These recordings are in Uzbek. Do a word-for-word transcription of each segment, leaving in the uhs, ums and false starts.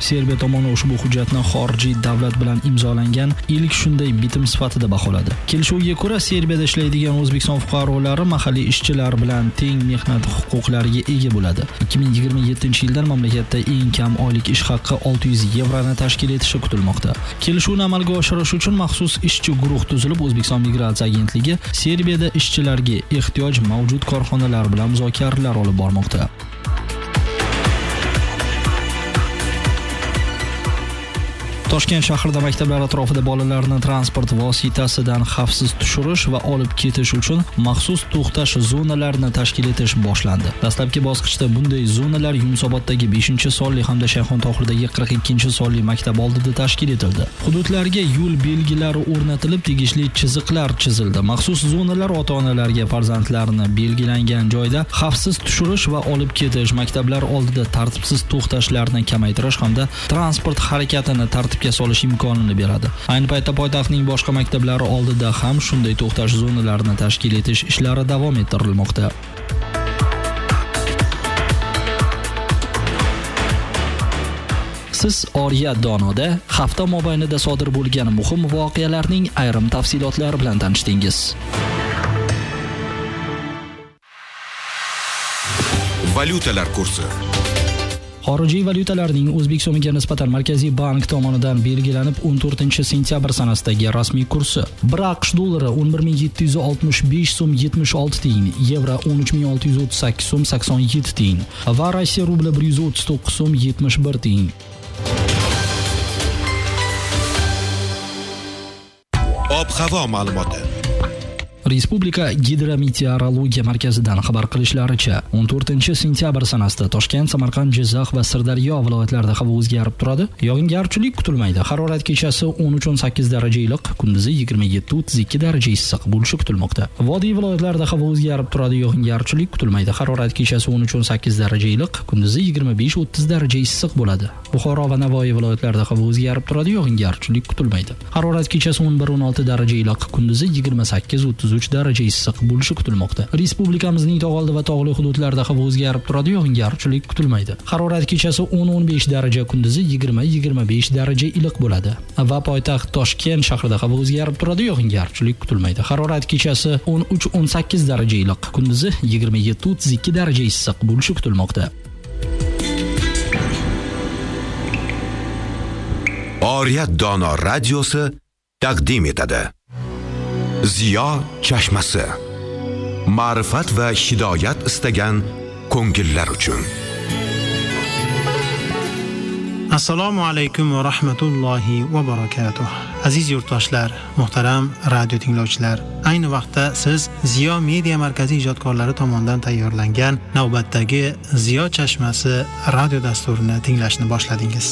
Serbiya tomoni ushbu hujjatni xorijiy davlat bilan imzolangan ilk shunday bitim sifatida baholadi. Kelishuvga ko'ra, Serbiyada ishlaydigan O'zbekiston fuqarolari mahalliy ishchilar bilan teng mehnat huquqlariga ega bo'ladi. ikki ming yigirma yettinchi yildan mamlakatda eng kam oylik ish haqqi olti yuz yevroni tashkil etishi kutilmoqda. Kelishuvni amalga oshirish uchun maxsus ishchi guruh tuzilib, O'zbekiston migratsiya agentligi Serbiyada ishchilarga ehtiyoj mavjud korxonalar bilan muzokaralar olib bormoqda. Toshkent shahrida maktablar atrofida bolalarni transport vositasidan xavfsiz tushirish va olib ketish uchun maxsus to'xtash zonalarini tashkil etish boshlandi. Dastlabki bosqichda bunday zonalar Yunusoboddagi beshinchi sonli hamda Shayxontohurdagi qirq ikkinchi sonli maktab oldida tashkil etildi. Hududlarga yo'l belgilari o'rnatilib, tegishli chiziqlar chizildi. Maxsus zonalar ota-onalarga farzandlarini belgilangan joyda xavfsiz tushirish va olib ketish, maktablar oldida tartibsiz to'xtashlarni kamaytirish hamda transport harakatini tartib solish imkonini beradi. Ayni paytda poytaxtning boshqa maktablari oldida ham shunday to'xtash zonalarini tashkil etish ishlari davom ettirilmoqda. Siz Oriyat Donoda hafta mobaynida sodir bo'lgan muhim voqealarning ayrim tafsilotlari bilan tanishdingiz. Valyutalar kursi. Xorijiy valyutalarning O'zbek so'miga nisbatan Markaziy bank tomonidan belgilanib o'n to'rtinchi sentyabr sanasidagi rasmiy kursi: bir AQSh dollari o'n bir ming yetti yuz oltmish besh so'm yetmish olti tiyin, yevro o'n uch ming olti yuz o'ttiz sakkiz so'm sakson yetti tiyin va Rossiya rubli bir yuz o'ttiz to'qqiz so'm yetmish bir tiyin. Ob-havo ma'lumoti. Respublika Gidrometeorologiya markazidan xabar qilishlaricha, o'n to'rtinchi sentyabr sanasida Toshkent, Samarqand, Jizzax va Sirdaryo viloyatlarida havo o'zgarib turadi. Yog'ingarchilik kutilmaydi. Harorat kechasi o'n uch o'n sakkiz daraja iliq, kunduzi yigirma yetti o'ttiz ikki daraja issiq bo'lishi kutilmoqda. Vodiy viloyatlarida havo o'zgarib turadi. Yog'ingarchilik kutilmaydi. Harorat kechasi o'n uch o'n sakkiz daraja iliq, kunduzi yigirma besh o'ttiz daraja issiq bo'ladi. Buxoro va Navoiy viloyatlarida havo o'zgarib turadi. Yog'ingarchilik kutilmaydi. Harorat kechasi o'n bir o'n olti daraja iliq, kunduzi yigirma sakkiz o'ttiz uch daraja issiq bo'lishi kutilmoqda. Respublikamizning tog'oldi va tog'li hududlarida havo o'zgarib turadi. Yog'ingarchilik kutilmaydi. Harorat kechasi o'n o'n besh daraja, kunduzi yigirma yigirma besh daraja iliq bo'ladi. Va poytaxt Toshkent shahrida havo o'zgarib turadi. Yog'ingarchilik kutilmaydi. Harorat kechasi o'n uch o'n sakkiz daraja iliq, kunduzi yigirma yetti o'ttiz ikki daraja issiq bo'lishi kutilmoqda. Oriyat Dono radiosi taqdim etadi. Ziyo chashmasi. Ma'rifat va hidoyat istagan ko'ngillar uchun. Assalomu alaykum va rahmatullohi va barakatuh. Aziz yurtdoshlar, muhtaram radio tinglovchilar, ayni vaqtda siz Ziyo Media markazi ijodkorlari tomonidan tayyorlangan navbatdagi Ziyo chashmasi radio dasturini tinglashni boshladingiz.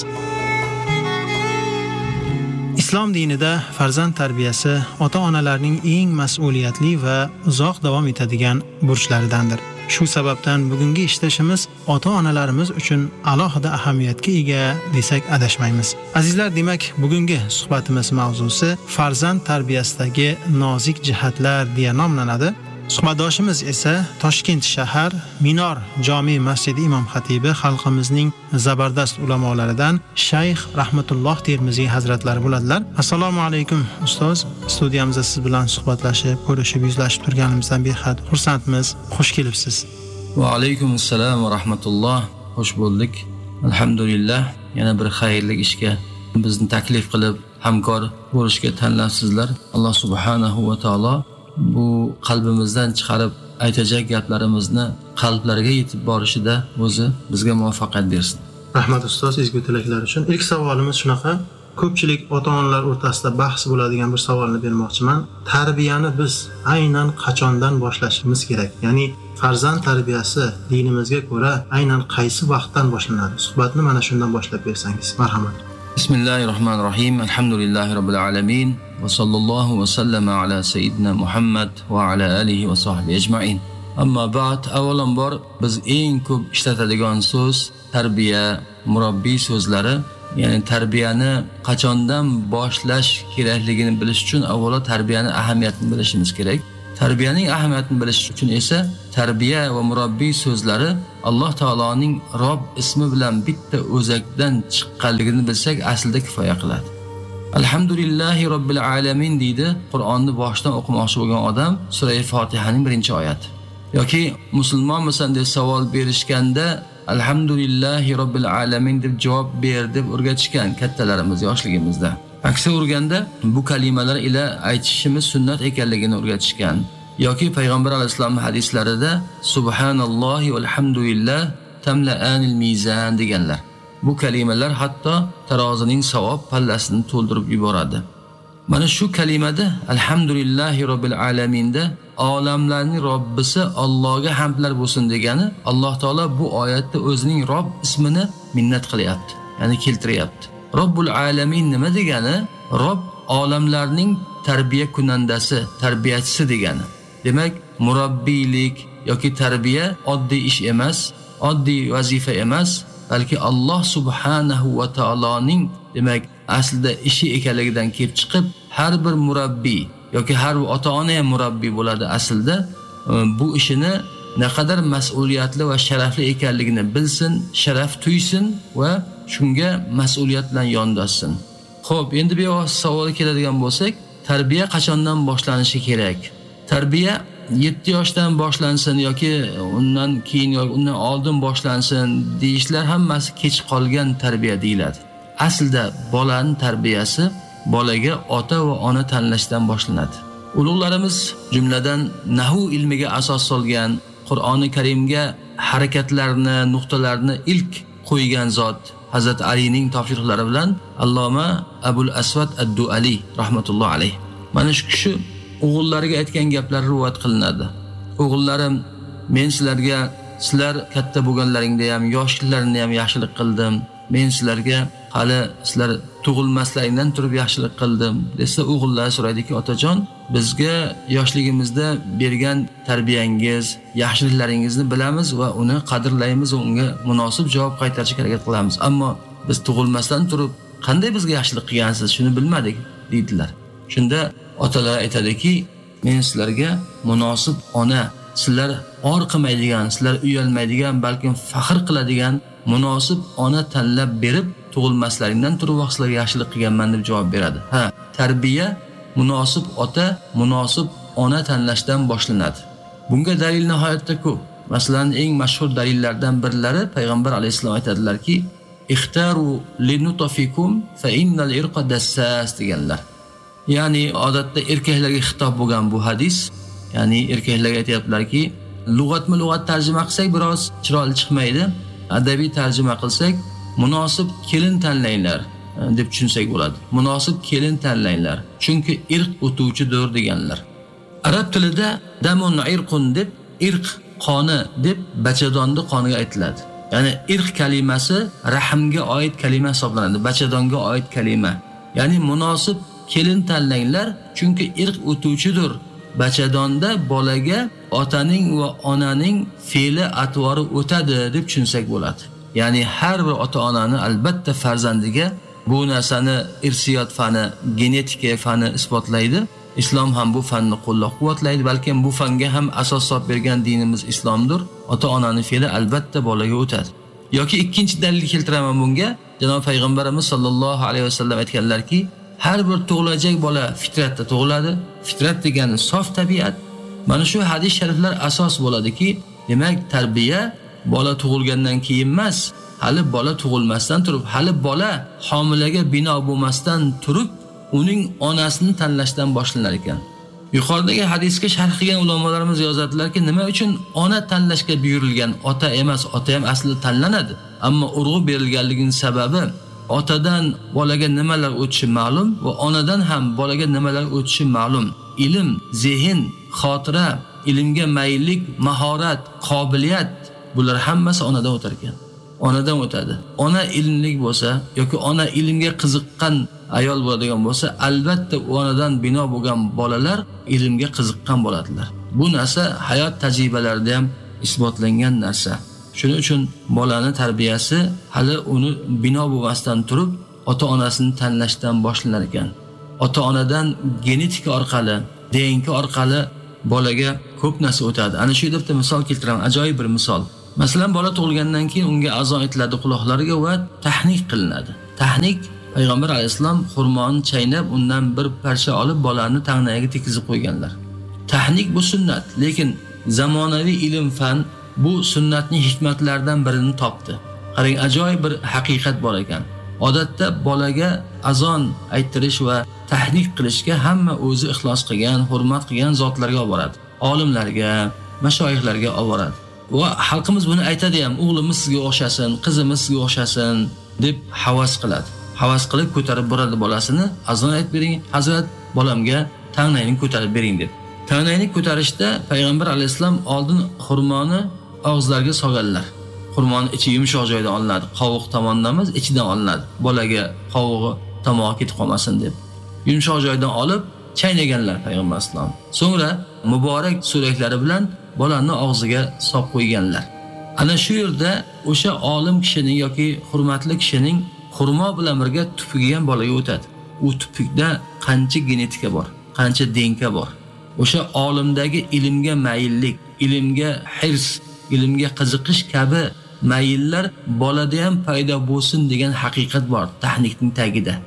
Islom dinida farzand tarbiyasi ota-onalarning eng mas'uliyatli va uzoq davom etadigan burchlaridandir. Shu sababdan bugungi ishlashimiz ota-onalarimiz uchun alohida ahamiyatga ega desak adashmaymiz. Azizlar, demak, bugungi suhbatimiz mavzusi farzand tarbiyasidagi nozik jihatlar deya nomlanadi. Suhbatdoshimiz esa Toshkent shahar Minor jome masjidi imom xatibi, xalqimizning zabardast ulamolaridan Shayx Rahmatulloh Termiziy hazratlari bo'ladilar. Assalomu alaykum ustoz. Studiyamizda siz bilan suhbatlashib, ko'rishib, yuzlashib turganimizdan behad xursandmiz. Xush kelibsiz. Va alaykum assalom va rahmatulloh. Xush bo'ldik. Alhamdulillah, yana bir xayrli ishga bizni taklif qilib hamkor bo'lishga tanlabsizlar. Alloh subhanahu va taolo bu qalbimizdan chiqarib aytajak gaplarimizni qalblarga yetib borishida o'zi bizga muvaffaqiyat bersin. Rahmat ustoz, ezgu tilaklar uchun. Ilk savolimiz shunaqa. Ko'pchilik ota-onalar o'rtasida bahs bo'ladigan bir savolni bermoqchiman. Tarbiyani biz aynan qachondan boshlashimiz kerak? Ya'ni farzand tarbiyasi dinimizga ko'ra aynan qaysi vaqtdan boshlanadi? Suhbatni mana shundan boshlab bersangiz, marhamat. Bismillahirrohmanirrohim. Alhamdulillahi robbil alamin va sallallohu va sallama ala sayyidina Muhammad va ala alihi va sahbihi ajma'in. Amma ba'd, avvalambor biz eng ko'p ishlatadigan so'z tarbiya, murabbiy so'zlari. Ya'ni tarbiyani qachondan boshlash kerakligini bilish uchun avvalo tarbiyani ahamiyatini bilishimiz kerak. Tarbiyaning ahamiyatini bilish uchun esa tarbiya va murabbiy so'zlari Alloh taoloning Robb ismi bilan bitta o'zakdan chiqqanligini bilsak, aslida kifoya qiladi. Alhamdulillahi robbil alamin deydi Qur'onni boshdan o'qimoqchi bo'lgan odam sura Fotihaning birinchi oyati. Yoki musulmonmisan deb savol berishganda alhamdulillahi robbil alamin deb javob ber deb o'rgatishgan kattalarimiz yoshligimizda. Aksi urganda bu kalimalar ila aytishimiz sunnat ekanligini o'rgatishgan. Yoki payg'ambar alayhisolamning hadislarida subhanallohi valhamdulillah tamla'anil mizan deganlar. Bu kalimalar hatto tarozining savob pallasini to'ldirib yuboradi. Mana shu kalimada alhamdulillahi robbil alaminda olamlarning Robbisi Allohga hamdlar bo'lsin degani, Alloh taolo bu oyatda o'zining Robb ismini minnat qilyapti, ya'ni keltiryapti. Robbul alamin nima degani? Robb olamlarning tarbiya kunandasi, tarbiyachisi degani. Demak, murabbiylik yoki tarbiya oddiy ish emas, oddiy vazifa emas, balki Alloh subhanahu va taoloning demak aslida ishi ekanligidan kelib chiqib, har bir murabbiy yoki har bir ota-ona ham murabbiy bo'ladi aslida. Bu ishini naqadar mas'uliyatli va sharafli ekanligini bilsin, sharaf tuysin va shunga mas'uliyat bilan yondashsin. Xo'p, endi bu savolga keladigan bo'lsak, tarbiya qachondan boshlanishi kerak? Tarbiya yetti yoshdan boshlansin yoki undan keyin yoki undan oldin boshlansin deyishlar hammasi kech qolgan tarbiya deyiladi. Aslida bolaning tarbiyasi bolaga ota va ona tanlashdan boshlanadi. Ulug'larimiz jumladan nahvu ilmiga asos solgan, Qur'oni Karimga harakatlarni, nuqtalarni ilk qo'ygan zot Hazrat Alining topshiriqlari bilan Alloma Abul Aswad ad-Duali rahmatullohi alayh. Mana shu kishi o'g'illariga aytgan gaplari rivoyat qilinadi. O'g'illarim, men sizlarga sizlar katta bo'lganlaringda ham, yoshliklaringda ham yaxshilik qildim. Men sizlarga hali sizlar tug'ilmaslaringdan turib yaxshilik qildim desa, o'g'illar so'raydiki, otajon, bizga yoshligimizda bergan tarbiyangiz, yaxshiliklaringizni bilamiz va uni qadrlaymiz va unga munosib javob qaytarishga harakat qilamiz. Ammo biz tug'ilmasdan turib qanday bizga yaxshilik qilgansiz, shuni bilmadik deydilar. Shunda otalar aytadiki, men sizlarga munosib ona, sizlar or qilmaydigan, sizlar uyalmaydigan, balkim faxr qiladigan munosib ona tanlab berib, tug'ilmaslaringdan turib vaqtlarga yaxshilik qilganman deb javob beradi. Ha, tarbiya munosib ota, munosib ona tanlashdan boshlanadi. Bunga dalil nihoyatda ko'p. Masalan, eng mashhur dalillardan birlari payg'ambar alayhisalom aytadilarki, "Ixtaru linutafikum fa innal irqa dassas" deganlar. Ya'ni odatda erkaklarga xitob bo'lgan bu hadis. Ya'ni erkaklarga aytayaptilarki, lug'atma lug'at tarjima qilsak biroz chiroyli chiqmaydi. Adabiy tarjima qilsak, munosib kelin tanlanglar deb tushunsak bo'ladi. Munosib kelin tanlanglar, chunki irq o'tuvchidir deganlar. Arab tilida damun irqun deb irq qoni deb bachadonni qoniga aytiladi. Ya'ni irq kalimasi rahmga oid kalima hisoblanadi, bachadonga oid kalima. Ya'ni munosib kelin tanlanglar, chunki irq o'tuvchidir. Bachadonda bolaga otaning va onaning fe'li atvori o'tadi deb tushunsak bo'ladi. Ya'ni har bir ota-onani albatta farzandiga bu narsani irsiyot fani, genetika fani isbotlaydi. Islom ham bu fanni qo'llab-quvvatlaydi, balki bu fanga ham asos solib bergan dinimiz islomdir. Ota-onaning fe'li albatta bolaga o'tadi. Yoki ikkinchi dalil keltiraman bunga. Janob payg'ambarimiz sollallohu alayhi vasallam aytganlarki, har bir tug'ilajak bola fitratda tug'iladi. Fitrat degani sof tabiat. Mana shu hadis shariflar asos bo'ladiki, demak tarbiya bola tug'ilgandan keyin emas, hali bola tug'ilmasdan turib, hali bola homilaga bino bo'lmasdan turib, uning onasini tanlashdan boshlanar ekan. Yuqoridagi hadisga sharh qilgan ulamolarimiz yozadilarki, nima uchun ona tanlashga buyurilgan, ota emas, ota ham aslida tanlanadi. Ammo urg'u berilganligining sababi otadan bolaga nimalar o'tishi ma'lum va onadan ham bolaga nimalar o'tishi ma'lum. Ilm, zehn, xotira, ilmga mayillik, mahorat, qobiliyat, bular hammasi onadan o'tar ekan. Onadan o'tadi. Ona ilmli bo'lsa yoki ona ilmga qiziqqan ayol bo'ladigan bo'lsa, albatta onadan bino bo'lgan bolalar ilmga qiziqqan bo'ladilar. Bu narsa hayot tajribalarida ham isbotlangan narsa. Shuning uchun bolani tarbiyasi hali uni bino bo'lmasdan turib, ota-onasini tanlashdan boshlanar ekan. Ota-onadan genetika orqali, D N K orqali bolaga ko'p narsa o'tadi. Ana shu yerda misol keltiraman, ajoyib bir misol. Masalan, bola tug'ilgandan keyin unga azon etiladi quloqlariga va tahnik qilinadi. Tahnik Payg'ambar alayhisalom xurmoni chaynab, undan bir parcha olib bolani tagnayiga tekizib qo'yganlar. Tahnik bu sunnat, lekin zamonaviy ilm fan bu sunnatning hikmatlaridan birini topdi. Qarang, ajoyib bir haqiqat bor ekan. Odatda bolaga azon aytirish va tahnik qilishga hamma o'zi ixlos qilgan, hurmat qilgan zotlarga olib boradi. Olimlarga, mashoyixlarga olib boradi. Va xalqimiz buni aytadi ham, o'g'limiz sizga o'xshasin, qizimiz sizga o'xshasin deb havas qiladi. Havas qilib ko'tarib boradi bolasini, azon aytib bering, hazrat, bolamga tagnayni ko'tarib bering deb. Tagnayni ko'tarishda Payg'ambar alayhisalom oldin xurmoni og'izlarga solganlar. Xurmoni ichi yumshoq joydan olinadi, qovuq tomonidan emas, ichidan olinadi. Bolaga qovug'i tomog'iga ketib qolmasin deb. Yumshoq joydan olib chaynaganlar Payg'ambar alayhisalom. So'ngra muborak so'laklari bilan bolani og'ziga solib qo'yganlar. Ana shu yerda o'sha olim kishining yoki hurmatli kishining xurmo bilan birga tupugi ham bolaga o'tadi. U tupukda qancha genetika bor, qancha denka bor. O'sha olimdagi ilmga mayillik, ilmga hirs, ilmga qiziqish kabi mayillar bolada ham paydo bo'lsin degan haqiqat bor tahnikning tagida.